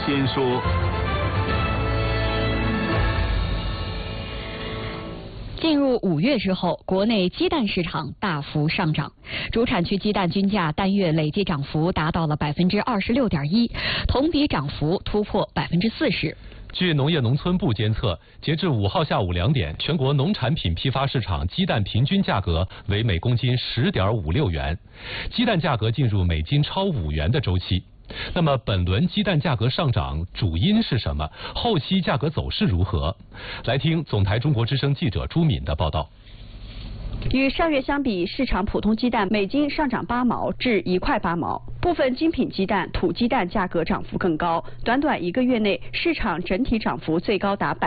先说。 进入5月之后，国内鸡蛋市场大幅上涨，主产区鸡蛋均价单月累计涨幅达到了26.1%，同比涨幅突破40%。 据农业农村部监测，截至5号下午2点，全国农产品批发市场鸡蛋平均价格为每公斤10.56元，鸡蛋价格进入每斤超5元的周期。那么本轮鸡蛋价格上涨主因是什么？后期价格走势如何？来听总台中国之声记者朱敏的报道。 与上月相比，市场普通鸡蛋每斤上涨8毛至1块8毛，部分精品鸡蛋、土鸡蛋价格涨幅更高。短短1个月内，市场整体涨幅最高达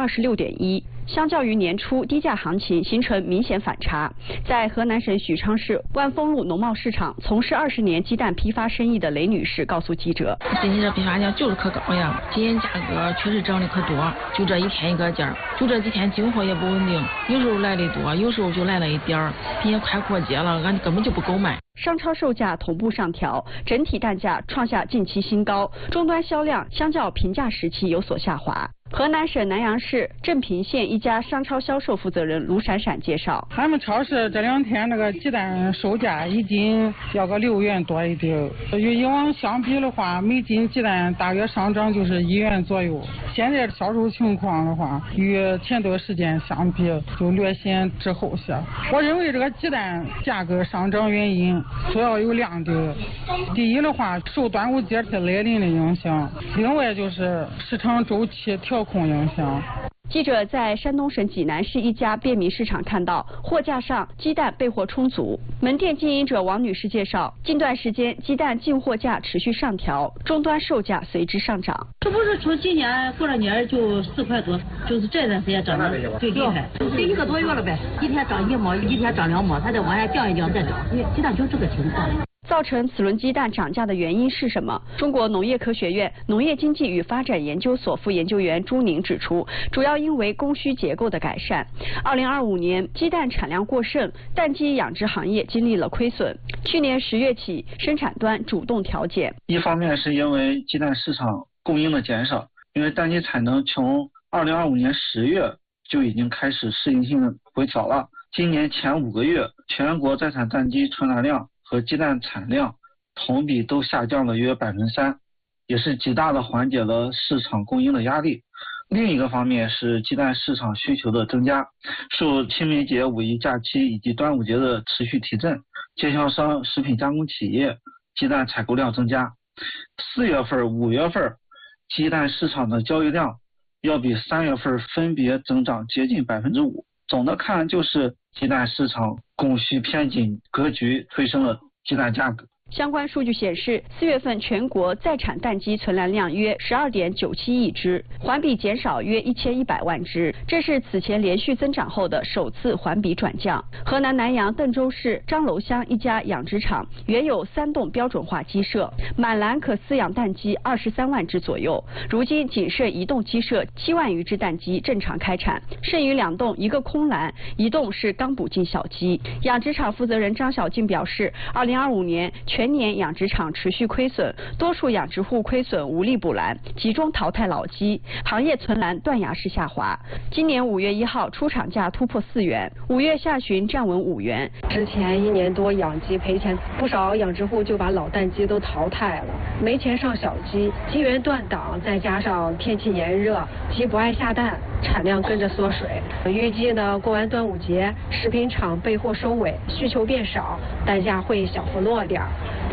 26.1%。相较于年初低价行情，形成明显反差。在河南省许昌市万丰路农贸市场从事20年鸡蛋批发生意的雷女士告诉记者：“ 最近这批发价就是可高呀，今年价格确实涨得可多，就这一天一个价，就这几天进货也不稳定，有时候来的多，有时候就来了一点儿，并且快过节了，俺根本就不够卖。” 商超售价同步上调，整体蛋价创下近期新高，终端销量相较平价时期有所下滑。河南省南阳市镇平县一家商超销售负责人卢闪闪介绍， 俺们超市这2天那个鸡蛋售价一斤要个6元多一点，与以往相比的话，每斤鸡蛋大约上涨就是1元左右。现在销售情况的话，与前段时间相比就略显滞后些。我认为这个鸡蛋价格上涨原因主要有2点，第一的话受端午节来临的影响，另外就是市场周期调控影响。 记者在山东省济南市一家便民市场看到，货架上鸡蛋备货充足。门店经营者王女士介绍，近段时间鸡蛋进货价持续上调，终端售价随之上涨。 这不是从今年过了年就4块多，就是这段时间涨得最厉害，这1个多月了呗，一天涨1毛，一天涨2毛，它再往下降一降再涨，因为鸡蛋就这个情况。 造成此轮鸡蛋涨价的原因是什么？中国农业科学院农业经济与发展研究所副研究员朱宁指出，主要因为供需结构的改善。2025年鸡蛋产量过剩，蛋鸡养殖行业经历了亏损。去年10月起，生产端主动调减。 一方面是因为鸡蛋市场供应的减少，因为蛋鸡产能从2025年10月就已经开始适应性的回调了。今年前5个月，全国在产蛋鸡存栏量和鸡蛋产量同比都下降了约3%，也是极大的缓解了市场供应的压力。另一个方面是鸡蛋市场需求的增加，受清明节、5一假期以及端午节的持续提振，经销商、食品加工企业鸡蛋采购量增加。4月份、5月份鸡蛋市场的交易量要比3月份分别增长接近5%。总的看，就是鸡蛋市场供需偏紧格局推升了鸡蛋价格。 相关数据显示，4月份全国在产蛋鸡存栏量约12.97亿只，环比减少约1100万只，这是此前连续增长后的首次环比转降。河南南阳邓州市张楼乡一家养殖场原有3栋标准化鸡舍，满栏可饲养蛋鸡23万只左右，如今仅剩1栋鸡舍7万余只蛋鸡正常开产，剩余2栋，一个空栏，1栋是刚补进小鸡。养殖场负责人张小静表示，2025年全年养殖场持续亏损，多数养殖户亏损无力补栏，集中淘汰老鸡，行业存栏断崖式下滑。今年5月1号出厂价突破4元，5月下旬站稳5元。 之前1年多养鸡赔钱，不少养殖户就把老蛋鸡都淘汰了，没钱上小鸡，鸡源断档，再加上天气炎热，鸡不爱下蛋，产量跟着缩水。预计呢，过完端午节，食品厂备货收尾，需求变少，蛋价会小幅落点。